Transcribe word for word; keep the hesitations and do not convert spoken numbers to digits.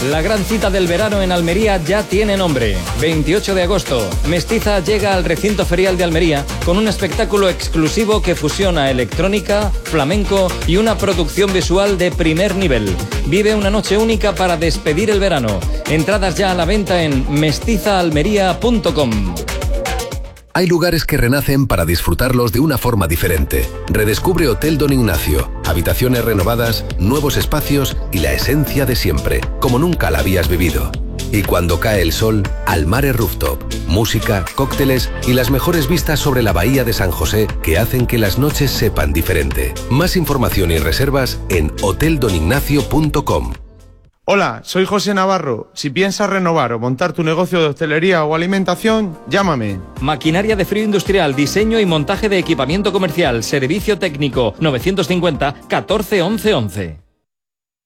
La gran cita del verano en Almería ya tiene nombre. veintiocho de agosto, Mestiza llega al recinto ferial de Almería con un espectáculo exclusivo que fusiona electrónica, flamenco y una producción visual de primer nivel. Vive una noche única para despedir el verano. Entradas ya a la venta en mestiza almería punto com. Hay lugares que renacen para disfrutarlos de una forma diferente. Redescubre Hotel Don Ignacio. Habitaciones renovadas, nuevos espacios y la esencia de siempre, como nunca la habías vivido. Y cuando cae el sol, Almare Rooftop. Música, cócteles y las mejores vistas sobre la bahía de San José que hacen que las noches sepan diferente. Más información y reservas en hotel don ignacio punto com. Hola, soy José Navarro. Si piensas renovar o montar tu negocio de hostelería o alimentación, llámame. Maquinaria de frío industrial, diseño y montaje de equipamiento comercial, servicio técnico, novecientos cincuenta catorce once once.